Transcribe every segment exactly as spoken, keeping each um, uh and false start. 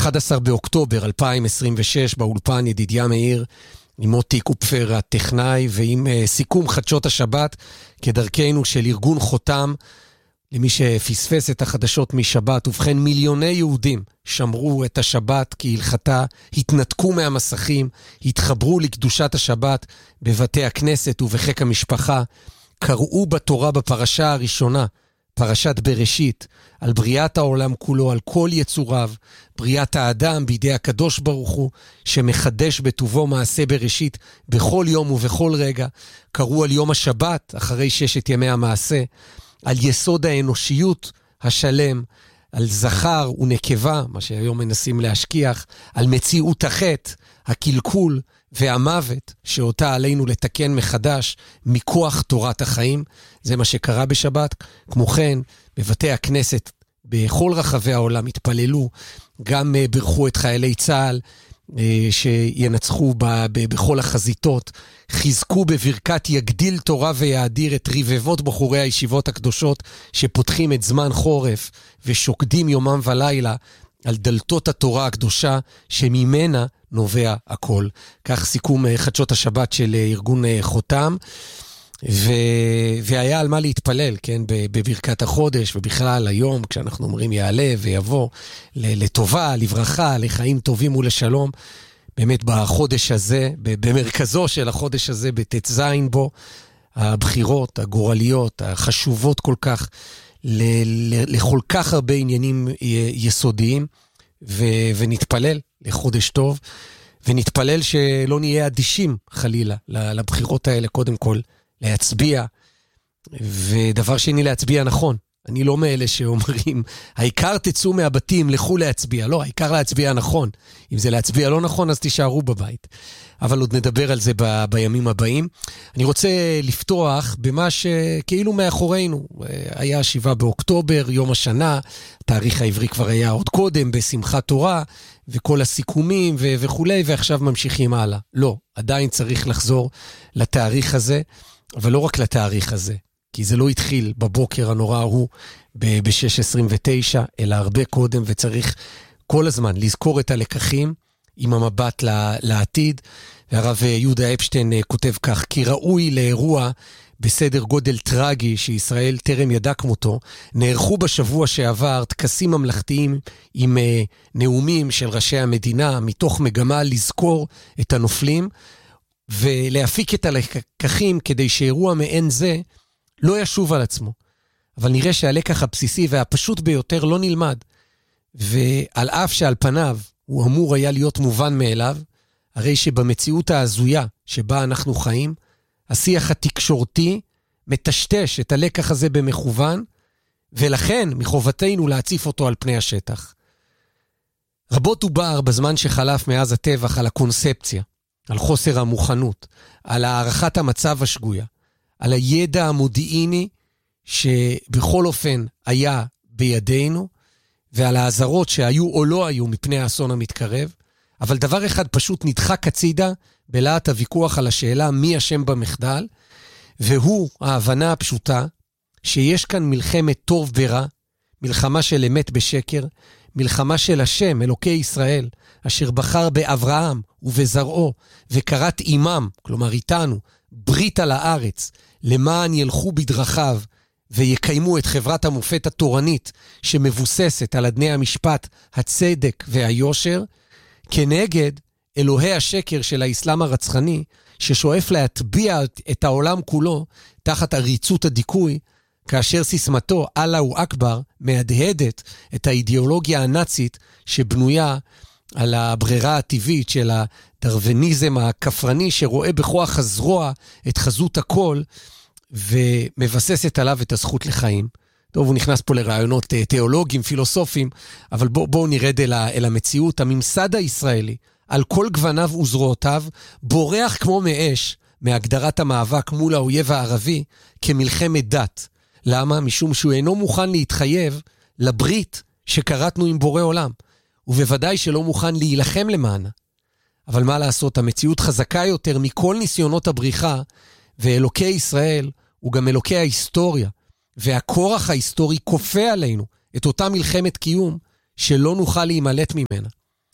ב-אחד עשר באוקטובר אלפיים עשרים ושש באולפן ידידיה מאיר, עם מוטי קופפר הטכנאי, ועם uh, סיכום חדשות השבת כדרכנו של ארגון חותם, למי שפספס את החדשות משבת. ובכן, מיליוני יהודים שמרו את השבת כהלכתה, התנתקו מהמסכים, התחברו לקדושת השבת בבתי הכנסת ובחיק המשפחה, קראו בתורה בפרשה הראשונה, פרשת בראשית, על בריאת העולם כולו, על כל יצוריו, בריאת האדם בידי הקדוש ברוך הוא, שמחדש בטובו מעשה בראשית בכל יום ובכל רגע. קראו על יום השבת, אחרי ששת ימי המעשה, על יסוד האנושיות השלם, על זכר ונקבה, מה שהיום מנסים להשכיח, על מציאות החטא, הקלקול והמוות, שאותה עלינו לתקן מחדש מכוח תורת החיים. זה מה שקרה בשבת. כמו כן, בבתי הכנסת בכל רחבי העולם התפללו, גם ברכו את חיילי צה"ל שינצחו בכל החזיתות, חיזקו בברכת יגדיל תורה ויאדיר את רבבות בחורי הישיבות הקדושות שפותחים את זמן חורף ושוקדים יומם ולילה על דלתות התורה הקדושה שממנה נובע הכל. כך סיכום חדשות השבת של ארגון חותם, ו... והיה על מה להתפלל, כן, בברכת החודש, ובכלל היום כשאנחנו אומרים יעלה ויבוא לטובה, לברכה, לחיים טובים ולשלום, באמת בחודש הזה, במרכזו של החודש הזה, בתת זין בו, הבחירות, הגורליות, החשובות כל כך, לכל כך הרבה עניינים יסודיים, ו... ונתפלל לחודש טוב, ונתפלל שלא נהיה אדישים חלילה לבחירות האלה. קודם כל להצביע, ודבר שני להצביע נכון. אני לא מאלה שאומרים, העיקר תצאו מהבתים, לכו להצביע. לא, העיקר להצביע נכון. אם זה להצביע לא נכון, אז תישארו בבית. אבל עוד נדבר על זה ב- בימים הבאים. אני רוצה לפתוח במה שכאילו מאחורינו. היה שבעה באוקטובר, יום השנה, התאריך העברי כבר היה עוד קודם, בשמחת תורה, וכל הסיכומים ו- וכו', ועכשיו ממשיכים הלאה. לא, עדיין צריך לחזור לתאריך הזה, אבל לא רק לתאריך הזה. כי זה לא התחיל בבוקר הנורא ההוא ב-שש עשרים ותשע, אלא הרבה קודם, וצריך כל הזמן לזכור את הלקחים עם המבט לעתיד. והרב יהודה אפשטיין כותב כך, כי ראוי לאירוע בסדר גודל טרגי שישראל טרם ידע כמותו, נערכו בשבוע שעבר טקסים ממלכתיים עם נאומים של ראשי המדינה, מתוך מגמה לזכור את הנופלים, ולהפיק את הלקחים כדי שאירוע מעין זה לא ישוב על עצמו. אבל נראה שהלקח הבסיסי והפשוט ביותר לא נלמד. ועל אף שעל פניו הוא אמור היה להיות מובן מאליו, הרי שבמציאות ההזויה שבה אנחנו חיים, השיח התקשורתי מטשטש את הלקח הזה במכוון, ולכן מחובתנו להציף אותו על פני השטח. רבות דובר בזמן שחלף מאז הטבח על הקונספציה, על חוסר המוכנות, על הערכת המצב השגויה, על הידע המודיעיני שבכל אופן היה בידינו, ועל האזהרות שהיו או לא היו מפני האסון המתקרב. אבל דבר אחד פשוט נדחק הצידה בלהט הוויכוח על השאלה מי אשם במחדל, והוא ההבנה הפשוטה שיש כאן מלחמת טוב ברע, מלחמה של אמת בשקר, מלחמה של השם, אלוקי ישראל, אשר בחר באברהם ובזרעו, וקראת אימם, כלומר איתנו, ברית על הארץ, למען ילכו בדרכיו, ויקיימו את חברת המופת התורנית, שמבוססת על אדני המשפט, הצדק והיושר, כנגד אלוהי השקר של האסלאם הרצחני, ששואף להטביע את העולם כולו, תחת עריצות הדיכוי, כאשר סיסמתו, אללהו אכבר, מהדהדת את האידיאולוגיה הנאצית, שבנויה על הברירה הטבעית של הדרוויניזם הכפרני, שרואה בכוח הזרוע את חזות הכל, ומבססת עליו את הזכות לחיים. טוב, הוא נכנס פה לרעיונות תיאולוגיים, פילוסופיים, אבל בואו בוא נרד אל, אל המציאות. הממסד הישראלי, על כל גווניו וזרועותיו, בורח כמו מאש, מהגדרת המאבק מול האויב הערבי, כמלחמת דת. למה? משום שהוא אינו מוכן להתחייב לברית שקראתנו עם בורא עולם, ובוודאי שלא מוכן להילחם למענה. אבל מה לעשות, המציאות חזקה יותר מכל ניסיונות הבריחה, ואלוקי ישראל הוא גם אלוקי ההיסטוריה, והכורח ההיסטורי כופה עלינו את אותה מלחמת קיום שלא נוכל להימלט ממנה.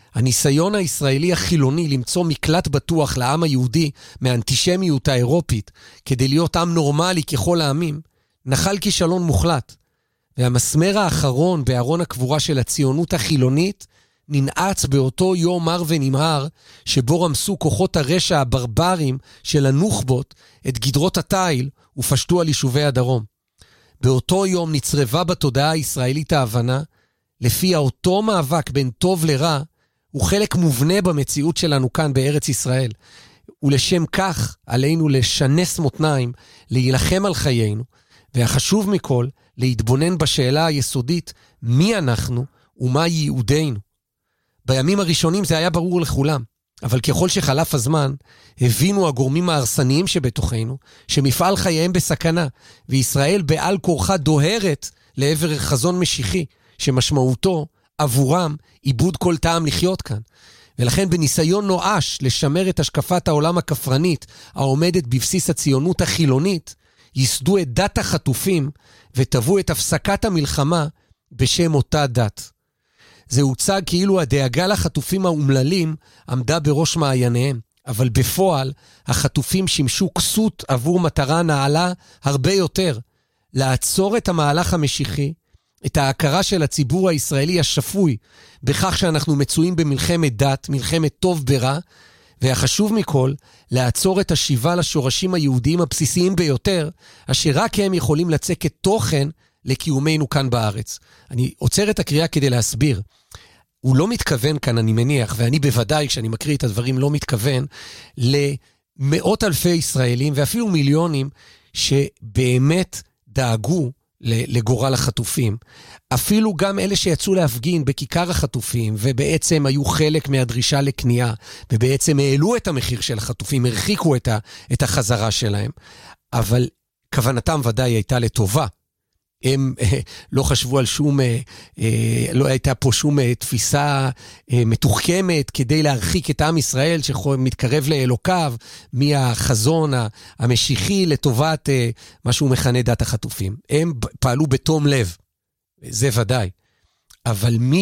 הניסיון הישראלי החילוני למצוא מקלט בטוח לעם היהודי מהאנטישמיות האירופית, כדי להיות עם נורמלי ככל העמים, נחל כישלון מוחלט. והמסמר האחרון בארון הקבורה של הציונות החילונית, ננעץ באותו יום מר ונמהר, שבו רמסו כוחות הרשע הברברים של הנוחבות את גדרות התיל ופשטו על יישובי הדרום. באותו יום נצרבה בתודעה הישראלית ההבנה, לפי אותו מאבק בין טוב לרע, הוא חלק מובנה במציאות שלנו כאן בארץ ישראל. ולשם כך עלינו לשנס מותניים, להילחם על חיינו, והחשוב מכל, להתבונן בשאלה היסודית, מי אנחנו ומה ייעודנו. בימים הראשונים זה היה ברור לכולם, אבל ככל שחלף הזמן, הבינו הגורמים ההרסניים שבתוכנו, שמפעל חייהם בסכנה, וישראל בעל כורחה דוהרת לעבר חזון משיחי, שמשמעותו עבורם איבוד כל טעם לחיות כאן. ולכן בניסיון נואש לשמר את השקפת העולם הכפרנית, העומדת בבסיס הציונות החילונית, ייסדו את דת החטופים, וטבעו את הפסקת המלחמה בשם אותה דת. זה הוצג כאילו הדאגה לחטופים האומללים עמדה בראש מעייניהם, אבל בפועל החטופים שימשו כסות עבור מטרה נעלה הרבה יותר, לעצור את המהלך המשיחי, את ההכרה של הציבור הישראלי השפוי, בכך שאנחנו מצויים במלחמת דת, מלחמת טוב ברע, והחשוב מכל, לעצור את השיבה לשורשים היהודיים הבסיסיים ביותר, אשר רק הם יכולים לצקת תוכן לקיומנו כאן בארץ. אני עוצר את הקריאה כדי להסביר. הוא לא מתכוון כאן, אני מניח, ואני בוודאי, כשאני מקריא את הדברים, לא מתכוון למאות אלפי ישראלים, ואפילו מיליונים, שבאמת דאגו לגורל החטופים. אפילו גם אלה שיצאו להפגין בכיכר החטופים, ובעצם היו חלק מהדרישה לקנייה, ובעצם העלו את המחיר של החטופים, הרחיקו את, ה, את החזרה שלהם. אבל כוונתם ודאי הייתה לטובה. הם אה, לא חשבו על שום, אה, אה, לא הייתה פה שום אה, תפיסה אה, מתוחכמת כדי להרחיק את עם ישראל שמתקרב לאלוקיו מהחזון המשיחי לטובת אה, מה שהוא מכנה דת החטופים. הם פעלו בתום לב, זה ודאי. אבל מי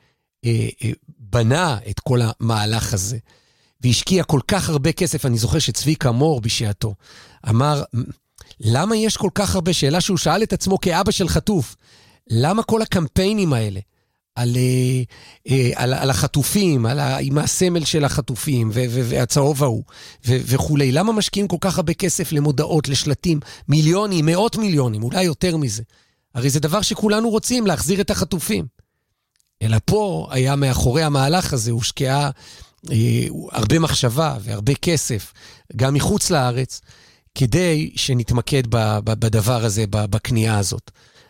שבנה את כל המהלך הזה והשקיע כל כך הרבה כסף, אני זוכר שצביקה מור בשעתו אמר, למה יש כל כך הרבה, שאלה שהוא שאל את עצמו כאבא של חטוף, למה כל הקמפיינים האלה על, על, על החטופים, על, עם הסמל של החטופים ו, ו, והצהוב ההוא ו, וכולי, למה משקיעים כל כך הרבה כסף למודעות, לשלטים, מיליונים, מאות מיליונים, אולי יותר מזה? הרי זה דבר שכולנו רוצים, להחזיר את החטופים. אלא פה היה מאחורי המהלך הזה, הושקעה אה, הרבה מחשבה והרבה כסף, גם מחוץ לארץ, כדי שנתמקד בדבר הזה, בקנייה הזאת.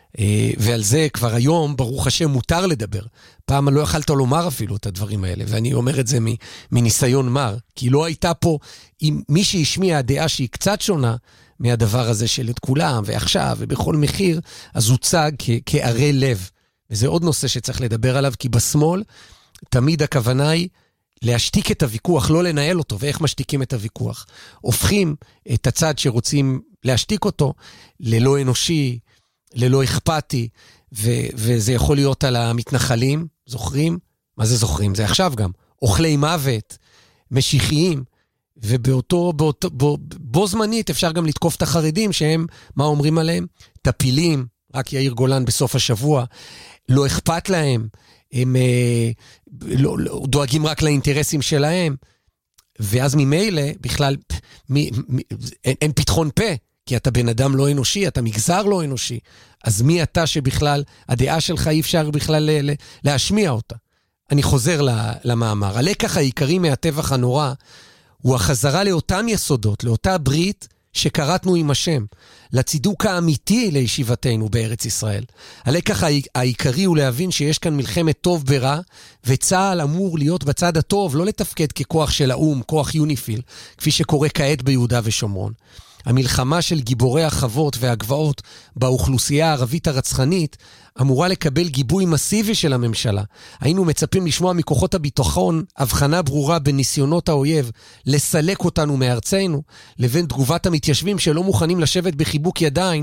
ועל זה כבר היום, ברוך השם, מותר לדבר. פעם לא יכלת לומר אפילו את הדברים האלה, ואני אומר את זה מניסיון מר, כי לא הייתה פה, אם מי שהשמיע הדעה שהיא קצת שונה מהדבר הזה של את כולם, ועכשיו ובכל מחיר, אז הוצג כערי לב. וזה עוד נושא שצריך לדבר עליו, כי בשמאל תמיד הכוונה היא להשתיק את הוויכוח, לא לנהל אותו, ואיך משתיקים את הוויכוח. הופכים את הצד שרוצים להשתיק אותו ללא אנושי, ללא אכפתי, ו- וזה יכול להיות על המתנחלים, זוכרים? מה זה זוכרים? זה עכשיו גם. אוכלי מוות, משיחיים, ובאותו, באותו, בו, בו זמנית אפשר גם לתקוף את החרדים, שהם, מה אומרים עליהם? טפילים, רק יאיר גולן בסוף השבוע, לא אכפת להם, הם אה, לא, לא, דואגים רק לאינטרסים שלהם, ואז ממילא בכלל מ, מ, אין, אין פתחון פה, כי אתה בן אדם לא אנושי, אתה מגזר לא אנושי, אז מי אתה שבכלל הדעה שלך אי אפשר בכלל ל, ל, להשמיע אותה? אני חוזר למאמר. הלקח העיקרי מהטבח הנורא הוא החזרה לאותם יסודות, לאותה ברית שקראתנו עם השם, לצידוק האמיתי לישיבתנו בארץ ישראל. הלקח העיקרי הוא להבין שיש כאן מלחמת טוב ברע, וצה"ל אמור להיות בצד הטוב, לא לתפקד ככוח של האום, כוח יוניפיל, כפי שקורה כעת ביהודה ושומרון. המלחמה של גיבורי החוות והגבעות באוכלוסייה הערבית הרצחנית אמורה לקבל גיבוי מסיבי של הממשלה. היינו מצפים לשמוע מכוחות הביטחון הבחנה ברורה בין ניסיונות האויב לסלק אותנו מארצנו, לבין תגובת המתיישבים שלא מוכנים לשבת בחיבוק ידיים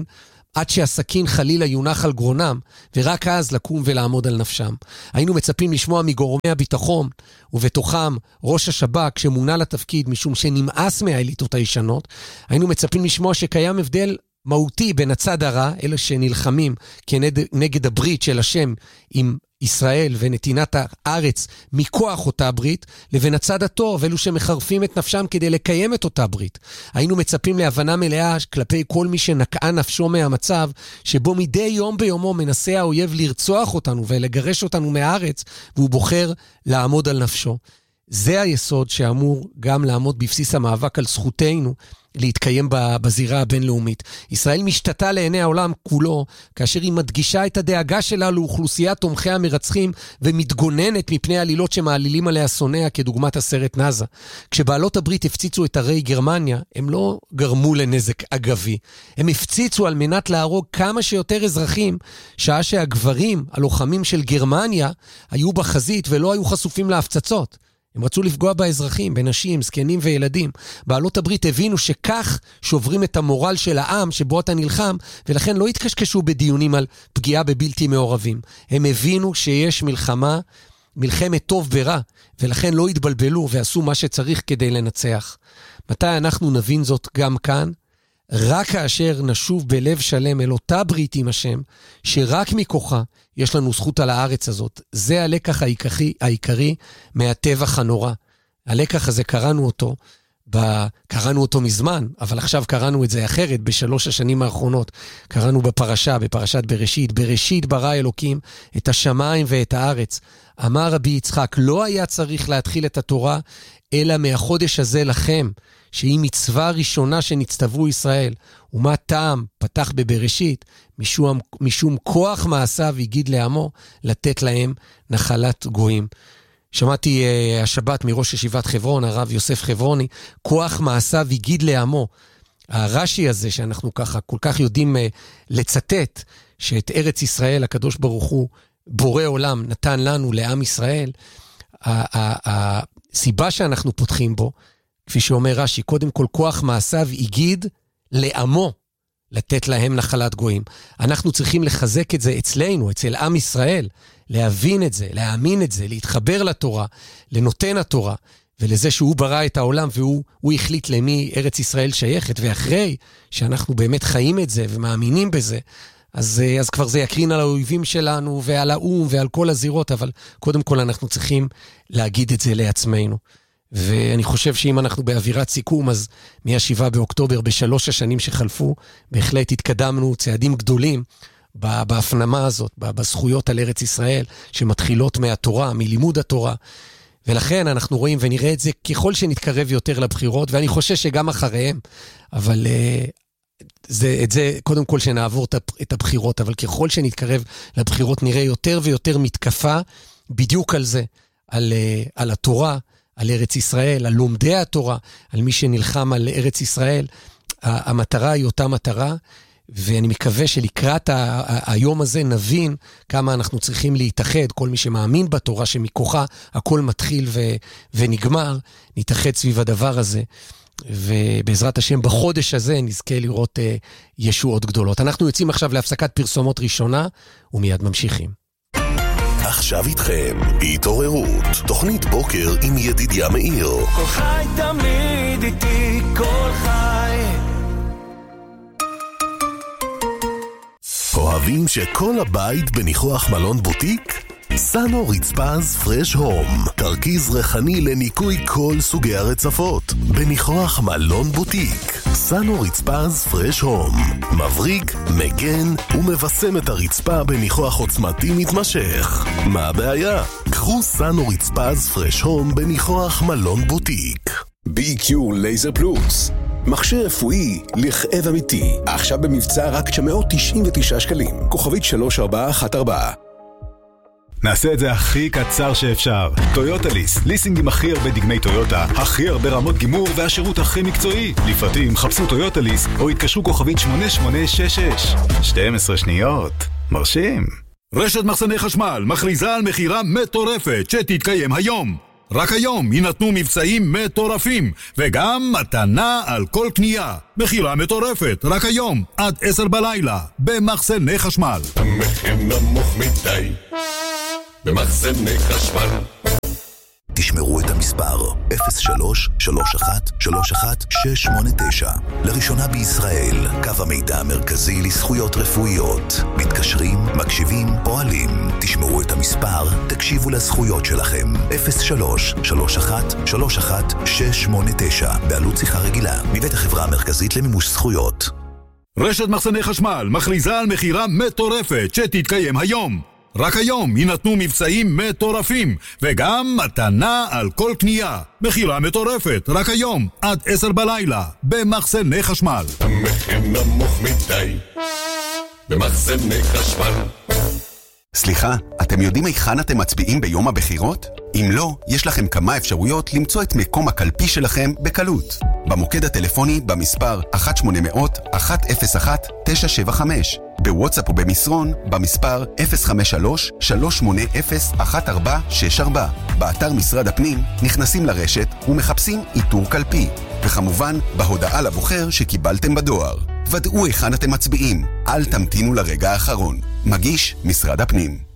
עד שהסכין חלילה יונח על גרונם, ורק אז לקום ולעמוד על נפשם. היינו מצפים לשמוע מגורמי הביטחון, ובתוכם ראש השב"כ שמונה לתפקיד משום שנמאס מהאליטות הישנות, היינו מצפים לשמוע שקיים הבדל מהותי בין הצד הרע, אלה שנלחמים כנגד הברית של השם עם ישראל ונתינת הארץ מכוח אותה ברית, לבין הצד הטוב, אלו שמחרפים את נפשם כדי לקיים את אותה ברית. היינו מצפים להבנה מלאה כלפי כל מי שנקעה נפשו מהמצב, שבו מדי יום ביומו מנסה האויב לרצוח אותנו ולגרש אותנו מהארץ, והוא בוחר לעמוד על נפשו. זה היסוד שאמור גם לעמוד בבסיס המאבק על זכותנו להתקיים בזירה הבינלאומית. ישראל משתתה לעיני העולם כולו, כאשר היא מדגישה את הדאגה שלה לאוכלוסיית תומכי המרצחים, ומתגוננת מפני עלילות שמעלילים עליה שונאה, כדוגמת הסרט נאזה. כשבעלות הברית הפציצו את ערי גרמניה, הם לא גרמו לנזק אגבי. הם הפציצו על מנת להרוג כמה שיותר אזרחים, שעה שהגברים, הלוחמים של גרמניה, היו בחזית ולא היו חשופים להפצצות. הם רצו לפגוע באזרחים, בנשים, זקנים וילדים. בעלות הברית הבינו שכך שוברים את המורל של העם שבו אתה נלחם, ולכן לא התקשקשו בדיונים על פגיעה בבלתי מעורבים. הם הבינו שיש מלחמה, מלחמת טוב ברע, ולכן לא התבלבלו ועשו מה שצריך כדי לנצח. מתי אנחנו נבין זאת גם כאן? רק כאשר נשוב בלב שלם אל אותה ברית עם השם, שרק מכוחה יש לנו זכות על הארץ הזאת. זה הלקח העיקרי, העיקרי מהטבח הנורא. הלקח הזה קראנו אותו, ב... קראנו אותו מזמן, אבל עכשיו קראנו את זה אחרת, בשלוש השנים האחרונות. קראנו בפרשה, בפרשת בראשית, בראשית ברא אלוקים את השמיים ואת הארץ. אמר רבי יצחק, לא היה צריך להתחיל את התורה, אלא מהחודש הזה לכם, שהיא מצווה ראשונה שנצטוו ישראל. ומה טעם פתח בבראשית, משום, משום כוח מעשיו הגיד לעמו, לתת להם נחלת גויים. שמעתי uh, השבת מראש ישיבת חברון, הרב יוסף חברוני, כוח מעשיו הגיד לעמו. הרש"י הזה שאנחנו ככה כל כך יודעים uh, לצטט, שאת ארץ ישראל הקדוש ברוך הוא בורא עולם נתן לנו לעם ישראל, הסיבה שאנחנו פותחים בו, כפי שאומר רש"י, קודם כל כוח מעשיו הגיד לעמו, לתת להם נחלת גויים. אנחנו צריכים לחזק את זה אצלנו, אצל עם ישראל, להבין את זה, להאמין את זה, להתחבר לתורה, לנותן התורה, ולזה שהוא ברא את העולם והוא הוא החליט למי ארץ ישראל שייכת, ואחרי שאנחנו באמת חיים את זה ומאמינים בזה, אז, אז כבר זה יקרין על האויבים שלנו ועל האום ועל כל הזירות, אבל קודם כל אנחנו צריכים להגיד את זה לעצמנו. ואני חושב שאם אנחנו באווירת סיכום, אז מהשבעה באוקטובר, בשלוש השנים שחלפו, בהחלט התקדמנו צעדים גדולים בהפנמה הזאת, בזכויות על ארץ ישראל, שמתחילות מהתורה, מלימוד התורה. ולכן אנחנו רואים ונראה את זה ככל שנתקרב יותר לבחירות, ואני חושש שגם אחריהם, אבל זה, את זה קודם כל שנעבור את הבחירות, אבל ככל שנתקרב לבחירות נראה יותר ויותר מתקפה בדיוק על זה, על, על התורה, על ארץ ישראל, על לומדי התורה, על מי שנלחם על ארץ ישראל. המטרה היא אותה מטרה, ואני מקווה שלקראת ה- ה- היום הזה נבין כמה אנחנו צריכים להתאחד, כל מי שמאמין בתורה שמכוחה הכל מתחיל ו- ונגמר, נתאחד סביב הדבר הזה, ובעזרת השם בחודש הזה נזכה לראות uh, ישועות גדולות. אנחנו יוצאים עכשיו להפסקת פרסומות ראשונה, ומיד ממשיכים. עכשיו איתכם, התעוררות, תוכנית בוקר עם ידידיה מאיר. כל חי תמיד איתי, כל חי. אוהבים שכל הבית בניחוח מלון בוטיק? סאנו רצפז פרש הום, תרכיז ריחני לניקוי כל סוגי הרצפות, בניחוח מלון בוטיק. סאנו רצפז פרש הום, מבריק, מגן ומבסם את הרצפה בניחוח עוצמתי מתמשך. מה הבעיה? קחו סאנו רצפז פרש הום בניחוח מלון בוטיק. בי קיו לייזר פלוס, מכשיר רפואי לכאב אמיתי, עכשיו במבצע רק תשע מאות תשעים ותשעה שקלים, כוכבית שלוש ארבע אחת ארבע. נעשה את זה הכי קצר שאפשר. טויוטה ליס, ליסינג עם הכי הרבה דגמי טויוטה, הכי הרבה רמות גימור והשירות הכי מקצועי. לפרטים חפשו טויוטה ליס או התקשרו כוכבית שמונה שמונה שש שש. שתים עשרה שניות. מרשים. רשת מחסני חשמל מכריזה על מחירה מטורפת שתתקיים היום. רק היום יינתנו מבצעים מטורפים, וגם מתנה על כל קנייה. מחירה מטורפת, רק היום, עד עשר בלילה, במחסני חשמל. המחיר נמוך מדי, במחסני חשמל. תשמרו את המספר אפס שלוש שלוש אחת שלוש אחת שש שמונה תשע. לראשונה בישראל, קו המידע המרכזי לזכויות רפואיות. מתקשרים, מקשיבים, פועלים. תשמרו את המספר, תקשיבו לזכויות שלכם. אפס שלוש שלוש אחת שלוש אחת שש שמונה תשע. בעלות שיחה רגילה, מבית החברה המרכזית למימוש זכויות. רשת מחסני חשמל מכריזה על מחירה מטורפת שתתקיים היום. רק היום יינתנו מבצעים מטורפים, וגם מתנה על כל קנייה. מחירה מטורפת, רק היום, עד עשר בלילה, במחסני חשמל. המחיר נמוך מדי, במחסני חשמל. סליחה, אתם יודעים היכן אתם מצביעים ביום הבחירות? אם לא, יש לכם כמה אפשרויות למצוא את מקום הקלפי שלכם בקלות. במוקד הטלפוני במספר אחת שמונה אפס אפס אחת אפס אחת תשע שבע חמש, בוואטסאפ או במסרון במספר אפס חמש שלוש שלוש שמונה אפס אחת ארבע שש ארבע. באתר משרד הפנים נכנסים לרשת ומחפשים איתור קלפי, וכמובן בהודעה לבוחר שקיבלתם בדואר. ודאו היכן אתם מצביעים, אל תמתינו לרגע האחרון. מגיש משרד הפנים.